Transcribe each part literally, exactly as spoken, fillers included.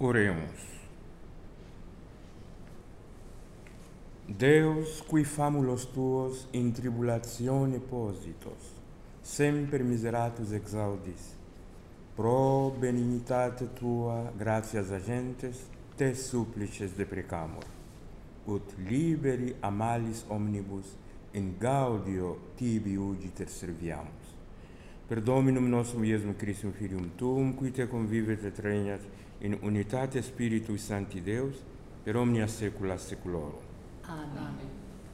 Oremos. Deus, qui famulos tuos in tribulatione positos, semper miseratus exaudis, pro benignitate tua, gratias agentes, te supplices deprecamur, ut liberi a malis omnibus in gaudio tibi ugiter serviamus. Per Dominum nostrum Iesum Christum Filium Tuum, qui te convivet et regnat in unitate Spiritui Sancti Deus, per omnia saecula saeculorum. Amen.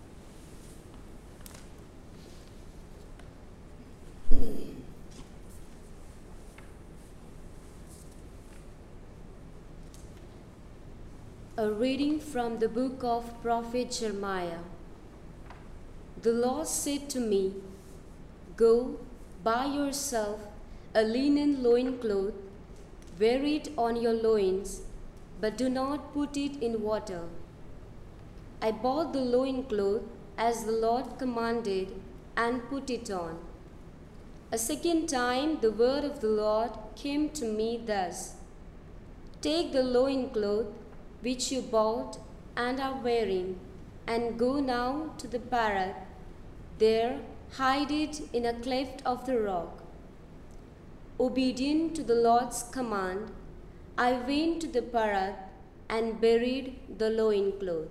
A reading from the book of Prophet Jeremiah. The Lord said to me, "Go, buy yourself a linen loincloth, wear it on your loins, but do not put it in water." I bought the loincloth as the Lord commanded and put it on. A second time the word of the Lord came to me thus: "Take the loincloth which you bought and are wearing, and go now to the Parath. There hide it in a cleft of the rock." Obedient to the Lord's command, I went to the Parath and buried the loincloth.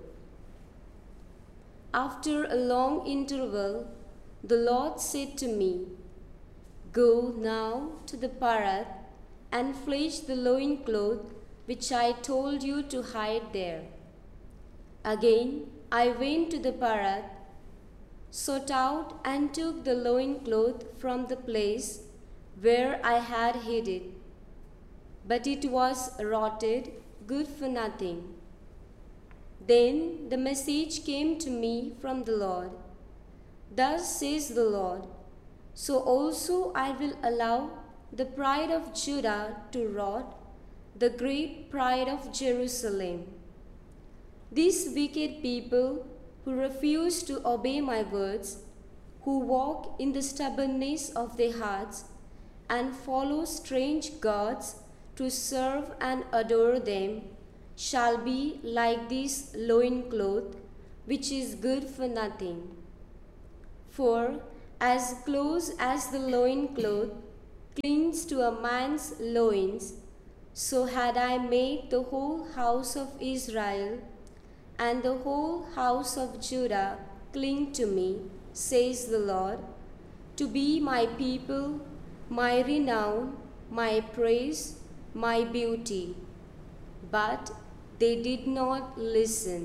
After a long interval, the Lord said to me, "Go now to the Parath and fetch the loincloth which I told you to hide there." Again I went to the Parath, sought out and took the loincloth from the place where I had hid it, but it was rotted, good for nothing. Then the message came to me from the Lord: "Thus says the Lord, so also I will allow the pride of Judah to rot, the great pride of Jerusalem. These wicked people who refuse to obey my words, who walk in the stubbornness of their hearts and follow strange gods to serve and adore them, shall be like this loincloth, which is good for nothing. For as close as the loincloth clings to a man's loins, so had I made the whole house of Israel and the whole house of Judah cling to me, says the Lord, to be my people, my renown, my praise, my beauty. But they did not listen."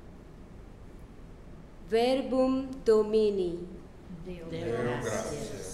Verbum Domini. Deo gratias.